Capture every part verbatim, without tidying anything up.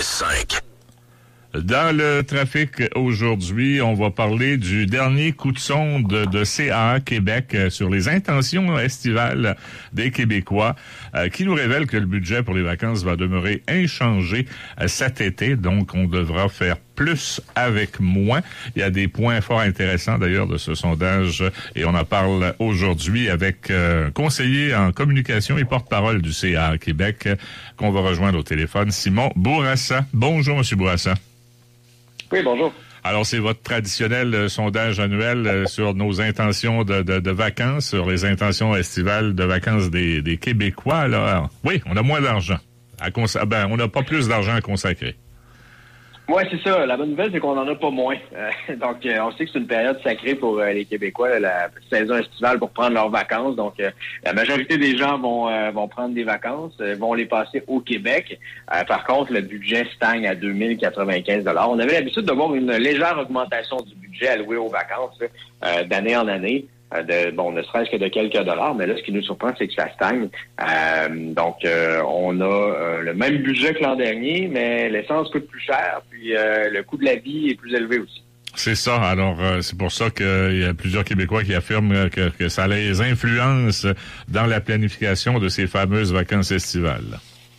cinq. Dans le trafic aujourd'hui, on va parler du dernier coup de sonde de C A A Québec sur les intentions estivales des Québécois, euh, qui nous révèle que le budget pour les vacances va demeurer inchangé euh, cet été. Donc, on devra faire plus avec moins. Il y a des points fort intéressants d'ailleurs de ce sondage et on en parle aujourd'hui avec euh, un conseiller en communication et porte-parole du C A A Québec euh, qu'on va rejoindre au téléphone, Simon Bourassa. Bonjour, Monsieur Bourassa. Oui, bonjour. Alors, c'est votre traditionnel euh, sondage annuel euh, sur nos intentions de, de, de vacances, sur les intentions estivales de vacances des, des Québécois. Alors, oui, on a moins d'argent. À cons- ben, on n'a pas plus d'argent à consacrer. Oui, c'est ça. La bonne nouvelle, c'est qu'on n'en a pas moins. Euh, donc, euh, on sait que c'est une période sacrée pour euh, les Québécois, là, la saison estivale pour prendre leurs vacances. Donc, euh, la majorité des gens vont euh, vont prendre des vacances, euh, vont les passer au Québec. Euh, par contre, le budget stagne à deux mille quatre-vingt-quinze dollars. On avait l'habitude de voir une légère augmentation du budget alloué aux vacances là, euh, d'année en année. De, bon, ne serait-ce que de quelques dollars, mais là, ce qui nous surprend, c'est que ça stagne. Euh, donc, euh, on a euh, le même budget que l'an dernier, mais l'essence coûte plus cher, puis euh, le coût de la vie est plus élevé aussi. C'est ça. Alors, euh, c'est pour ça qu'il y a plusieurs Québécois qui affirment que, que ça les influence dans la planification de ces fameuses vacances estivales.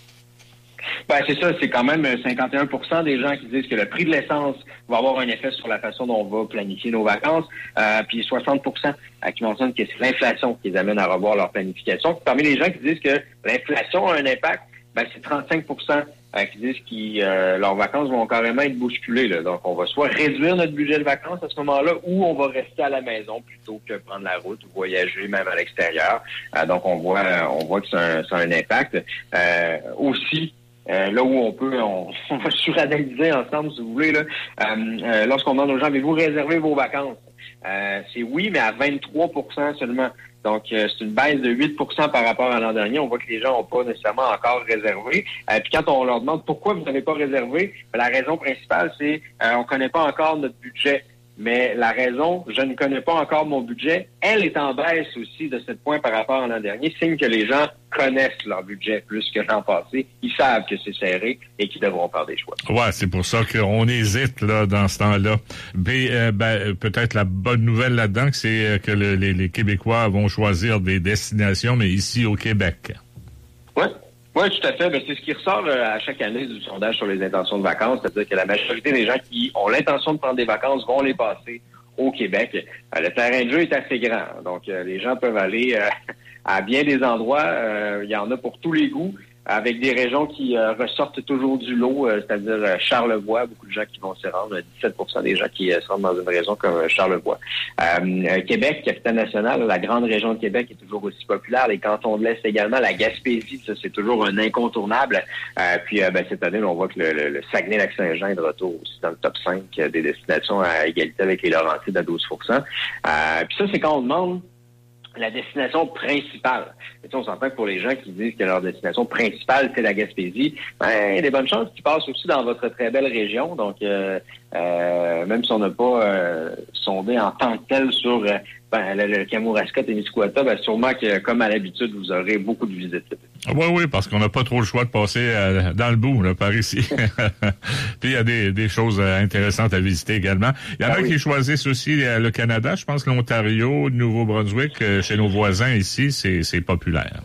Ben, c'est ça, c'est quand même cinquante et un pour cent des gens qui disent que le prix de l'essence va avoir un effet sur la façon dont on va planifier nos vacances. Euh, puis soixante pour cent qui mentionnent que c'est l'inflation qui les amène à revoir leur planification. Puis parmi les gens qui disent que l'inflation a un impact, ben, c'est trente-cinq pour cent qui disent que euh, leurs vacances vont carrément être bousculées. Là. Donc, on va soit réduire notre budget de vacances à ce moment-là, ou on va rester à la maison plutôt que prendre la route ou voyager même à l'extérieur. Euh, donc, on voit on voit que ça a un, ça a un impact. Euh, aussi, Euh, là où on peut, on, on va suranalyser ensemble, si vous voulez, là. Euh, euh, lorsqu'on demande aux gens, avez-vous réservé vos vacances? Euh, c'est oui, mais à vingt-trois pour cent seulement. Donc, euh, c'est une baisse de huit pour cent par rapport à l'an dernier. On voit que les gens n'ont pas nécessairement encore réservé. Euh, puis quand on leur demande pourquoi vous n'avez pas réservé, ben, la raison principale, c'est euh, on connaît pas encore notre budget. Mais la raison, je ne connais pas encore mon budget, elle est en baisse aussi de sept points par rapport à l'an dernier, signe que les gens connaissent leur budget plus que l'an passé. Ils savent que c'est serré et qu'ils devront faire des choix. Ouais, c'est pour ça qu'on hésite là dans ce temps-là. Mais euh, ben, peut-être la bonne nouvelle là-dedans, c'est que le, les, les Québécois vont choisir des destinations, mais ici au Québec. Oui. Oui, tout à fait. Ben, c'est ce qui ressort euh, à chaque année du sondage sur les intentions de vacances, c'est-à-dire que la majorité des gens qui ont l'intention de prendre des vacances vont les passer au Québec. Euh, le terrain de jeu est assez grand, donc euh, les gens peuvent aller euh, à bien des endroits. Euh, il y en a pour tous les goûts, avec des régions qui euh, ressortent toujours du lot, euh, c'est-à-dire euh, Charlevoix, beaucoup de gens qui vont s'y rendre, dix-sept pour cent des gens qui euh, se rendent dans une région comme euh, Charlevoix. Euh, euh, Québec, capitale nationale, la grande région de Québec est toujours aussi populaire. Les cantons de l'Est également, la Gaspésie, ça c'est toujours un incontournable. Euh, puis euh, ben, cette année, on voit que le, le, le Saguenay-Lac-Saint-Jean est de retour aussi dans le top cinq euh, des destinations à égalité avec les Laurentides à douze pour cent. Euh, puis ça, c'est quand on demande la destination principale. Et on s'entend que pour les gens qui disent que leur destination principale, c'est la Gaspésie, ben, il y a des bonnes chances qu'ils passent aussi dans votre très belle région. Donc, euh, euh, même si on n'a pas euh, sondé en tant que tel sur euh, ben, le, le Kamouraska et Témiscouata, ben, sûrement que, comme à l'habitude, vous aurez beaucoup de visites. Oui, oui, parce qu'on n'a pas trop le choix de passer euh, dans le bout, là, par ici. Puis il y a des, des choses euh, intéressantes à visiter également. Il y en ah, a oui. qui choisissent aussi euh, le Canada. Je pense que l'Ontario, le Nouveau-Brunswick, euh, chez nos voisins ici, c'est, c'est populaire.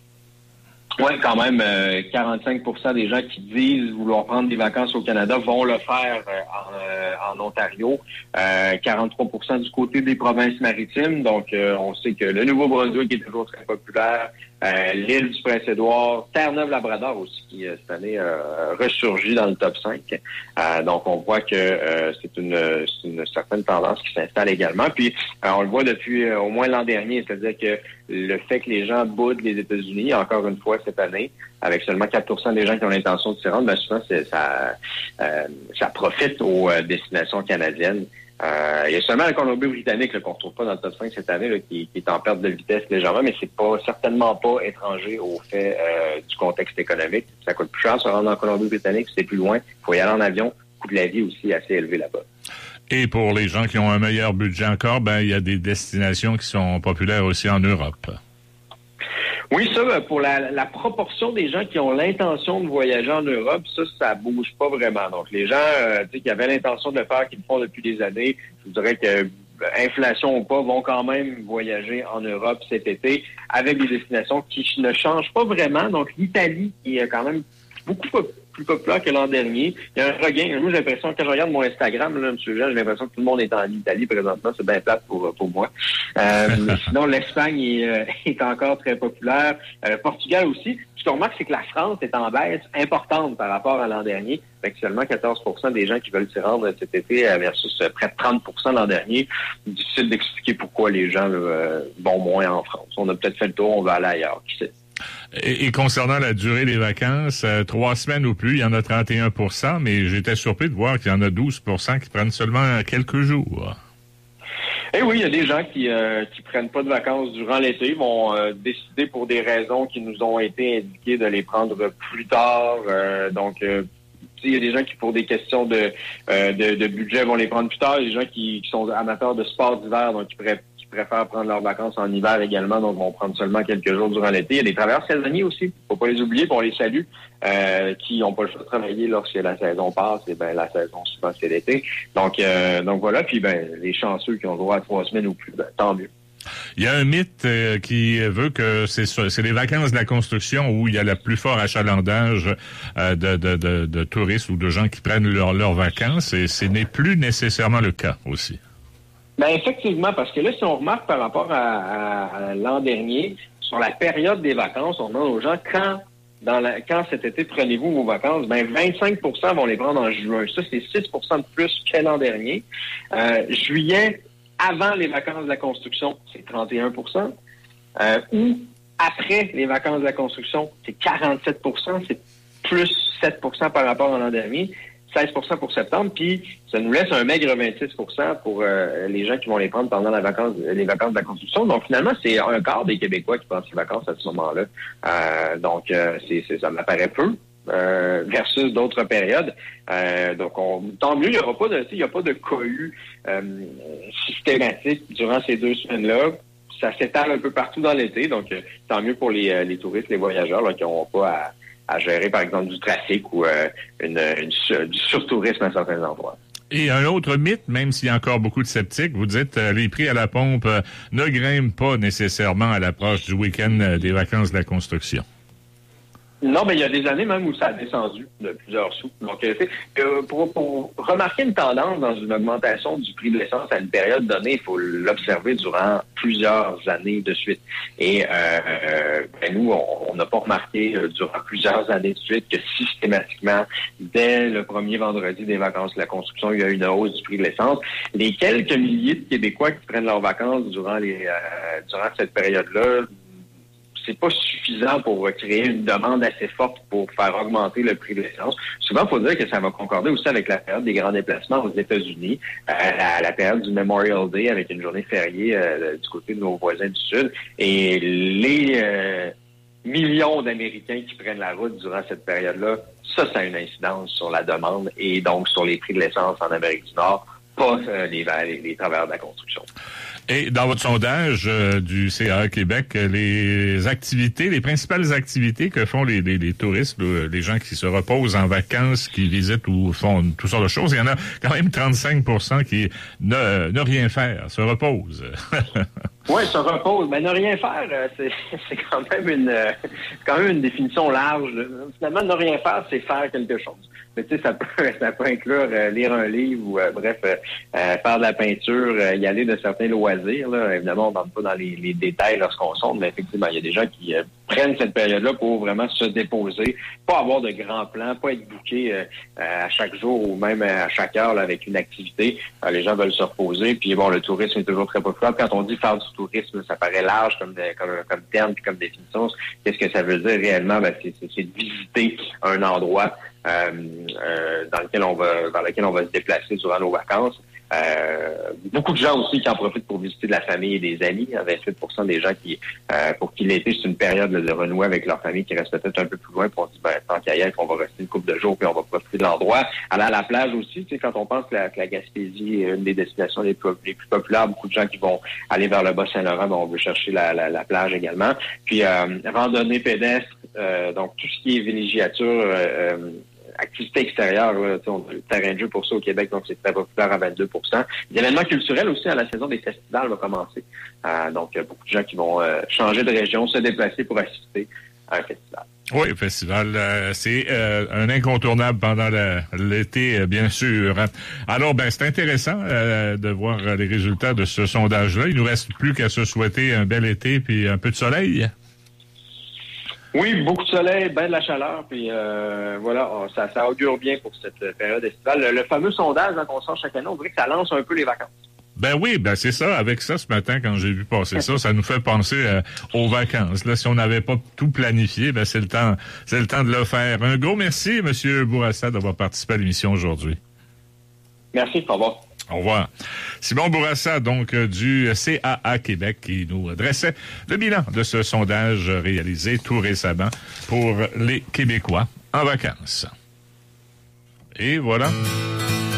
Oui, quand même, euh, quarante-cinq pour cent des gens qui disent vouloir prendre des vacances au Canada vont le faire euh, en, euh, en Ontario. Euh, quarante-trois pour cent du côté des provinces maritimes. Donc, euh, on sait que le Nouveau-Brunswick est toujours très populaire. Euh, l'île du Prince-Édouard, Terre-Neuve-Labrador aussi, qui euh, cette année euh, ressurgit dans le top cinq. Euh, donc, on voit que euh, c'est une, c'est une certaine tendance qui s'installe également. Puis, euh, on le voit depuis euh, au moins l'an dernier, c'est-à-dire que le fait que les gens boudent les États-Unis, encore une fois cette année, avec seulement quatre pour cent des gens qui ont l'intention de s'y rendre, ben souvent, c'est, ça, euh, ça profite aux euh, destinations canadiennes. Euh, il y a seulement la Colombie-Britannique là, qu'on ne retrouve pas dans le top cinq cette année, là, qui, qui est en perte de vitesse légèrement, mais c'est pas certainement pas étranger au fait euh, du contexte économique. Ça coûte plus cher de se rendre en Colombie-Britannique, c'est plus loin. Il faut y aller en avion. Le coût de la vie aussi assez élevé là-bas. Et pour les gens qui ont un meilleur budget encore, ben il y a des destinations qui sont populaires aussi en Europe. Oui, ça, pour la, la proportion des gens qui ont l'intention de voyager en Europe, ça, ça bouge pas vraiment. Donc, les gens euh, tu sais, qui avaient l'intention de le faire, qui le font depuis des années, je vous dirais que inflation ou pas, vont quand même voyager en Europe cet été avec des destinations qui ne changent pas vraiment. Donc, l'Italie, qui est quand même beaucoup plus populaire que l'an dernier. Il y a un regain. Moi, j'ai l'impression, quand je regarde mon Instagram, là, M. Jean, j'ai l'impression que tout le monde est en Italie présentement. C'est bien plate pour, pour moi. Euh, sinon, l'Espagne est, euh, est encore très populaire. Euh, Portugal aussi. Ce qu'on remarque, c'est que la France est en baisse importante par rapport à l'an dernier. Fait que seulement quatorze pour cent des gens qui veulent s'y rendre cet été versus près de trente pour cent l'an dernier. Difficile d'expliquer pourquoi les gens là, euh, vont moins en France. On a peut-être fait le tour, on va aller ailleurs. Qui sait? Et, et concernant la durée des vacances, euh, trois semaines ou plus, il y en a trente et un pour cent, mais j'étais surpris de voir qu'il y en a douze pour cent qui prennent seulement quelques jours. Eh oui, il y a des gens qui euh, qui prennent pas de vacances durant l'été, vont euh, décider pour des raisons qui nous ont été indiquées de les prendre plus tard. Euh, donc, euh, il y a des gens qui, pour des questions de, euh, de de budget, vont les prendre plus tard. Il y a des gens qui, qui sont amateurs de sport d'hiver, donc qui préfèrent préfèrent prendre leurs vacances en hiver également, donc vont prendre seulement quelques jours durant l'été. Il y a des travailleurs saisonniers aussi, faut pas les oublier, puis on les salue, euh, qui n'ont pas le choix de travailler lorsque la saison passe, et ben la saison souvent c'est l'été. Donc euh, donc voilà, puis ben les chanceux qui ont droit à trois semaines ou plus, ben, tant mieux. Il y a un mythe euh, qui veut que c'est c'est les vacances de la construction où il y a le plus fort achalandage euh, de, de, de, de touristes ou de gens qui prennent leurs leurs vacances, et ce n'est plus nécessairement le cas aussi. Ben effectivement, parce que là, si on remarque par rapport à, à, à l'an dernier, sur la période des vacances, on demande aux gens quand dans la, quand cet été prenez-vous vos vacances, ben vingt-cinq pour cent vont les prendre en juin. Ça, c'est six pour cent de plus que l'an dernier. Euh, juillet, avant les vacances de la construction, c'est trente et un pour cent. Euh, ou après les vacances de la construction, c'est quarante-sept pour cent. C'est plus sept pour cent par rapport à l'an dernier. seize pour cent pour septembre, puis ça nous laisse un maigre vingt-six pour cent pour euh, les gens qui vont les prendre pendant la vacance, les vacances de la construction. Donc finalement, c'est un quart des Québécois qui prennent ces vacances à ce moment-là. Euh, donc euh, c'est, c'est, ça m'apparaît peu euh, versus d'autres périodes. Euh, donc on, tant mieux, il n'y aura pas de, il y a pas de cohue euh, systématique durant ces deux semaines-là. Ça s'étale un peu partout dans l'été, donc euh, tant mieux pour les, les touristes, les voyageurs là, qui n'auront pas à à gérer, par exemple, du trafic ou euh, une, une, du surtourisme à certains endroits. Et un autre mythe, même s'il y a encore beaucoup de sceptiques, vous dites euh, les prix à la pompe euh, ne grimpent pas nécessairement à l'approche du week-end euh, des vacances de la construction. Non, mais il y a des années même où ça a descendu de plusieurs sous. Donc, euh, pour, pour remarquer une tendance dans une augmentation du prix de l'essence à une période donnée, il faut l'observer durant plusieurs années de suite. Et euh, ben nous, on n'a pas remarqué euh, durant plusieurs années de suite que systématiquement, dès le premier vendredi des vacances de la construction, il y a une hausse du prix de l'essence. Les quelques milliers de Québécois qui prennent leurs vacances durant les euh, durant cette période-là, c'est pas suffisant pour créer une demande assez forte pour faire augmenter le prix de l'essence. Souvent, il faut dire que ça va concorder aussi avec la période des grands déplacements aux États-Unis, euh, la, la période du Memorial Day avec une journée fériée euh, du côté de nos voisins du Sud. Et les euh, millions d'Américains qui prennent la route durant cette période-là, ça, ça a une incidence sur la demande et donc sur les prix de l'essence en Amérique du Nord, pas euh, les, les, les travailleurs de la construction. Et dans votre sondage euh, du C A A Québec, les activités, les principales activités que font les, les, les touristes, le, les gens qui se reposent en vacances, qui visitent ou font toutes sortes de choses, il y en a quand même trente-cinq pour cent qui ne, ne rien faire, se reposent. Oui, se repose. Mais ne rien faire, c'est, c'est quand même une quand même une définition large. Finalement, ne rien faire, c'est faire quelque chose. Mais tu sais, ça peut ça peut inclure euh, lire un livre ou euh, bref, euh, faire de la peinture, euh, y aller de certains loisirs. Là. Évidemment, on n'entre pas dans les, les détails lorsqu'on sonde, mais effectivement, il y a des gens qui euh, prennent cette période-là pour vraiment se déposer, pas avoir de grands plans, pas être booké euh, à chaque jour ou même à chaque heure là, avec une activité. Alors, les gens veulent se reposer. Puis bon, le tourisme est toujours très populaire. Quand on dit faire du tourisme, ça paraît large comme comme, comme terme puis comme définition. Qu'est-ce que ça veut dire réellement? Ben, c'est, c'est, c'est de visiter un endroit euh, euh, dans lequel on va vers lequel on va se déplacer durant nos vacances. Euh, beaucoup de gens aussi qui en profitent pour visiter de la famille et des amis. vingt-huit pour cent des gens qui, euh, pour qui l'été, c'est une période là, de renouer avec leur famille qui reste peut-être un peu plus loin. Puis on se dit, ben, tant qu'à y être, on va rester une couple de jours puis on va profiter de l'endroit. Aller à la plage aussi, tu sais, quand on pense que la, que la Gaspésie est une des destinations les plus, les plus populaires, beaucoup de gens qui vont aller vers le Bas-Saint-Laurent, ben, on veut chercher la, la, la plage également. Puis, euh, randonnée pédestre, euh, donc tout ce qui est villégiature, euh, euh, activité extérieure, là, on a le terrain de jeu pour ça au Québec, donc c'est très populaire à vingt-deux pour cent. L'événement culturel aussi, à la saison des festivals va commencer. Euh, donc, il y a beaucoup de gens qui vont euh, changer de région, se déplacer pour assister à un festival. Oui, le festival, euh, c'est euh, un incontournable pendant le, l'été, bien sûr. Alors, ben, c'est intéressant euh, de voir les résultats de ce sondage-là. Il nous reste plus qu'à se souhaiter un bel été puis un peu de soleil. Oui, beaucoup de soleil, ben de la chaleur, puis euh, voilà, on, ça, ça augure bien pour cette période estivale. Le, le fameux sondage hein, qu'on sort chaque année, on dirait que ça lance un peu les vacances. Ben oui, ben c'est ça. Avec ça, ce matin, quand j'ai vu passer ça, ça nous fait penser euh, aux vacances. Là, si on n'avait pas tout planifié, ben c'est le temps, c'est le temps de le faire. Un gros merci, Monsieur Bourassa, d'avoir participé à l'émission aujourd'hui. Merci, au revoir. Au revoir. Simon Bourassa, donc, du C A A Québec, qui nous dressait le bilan de ce sondage réalisé tout récemment pour les Québécois en vacances. Et voilà.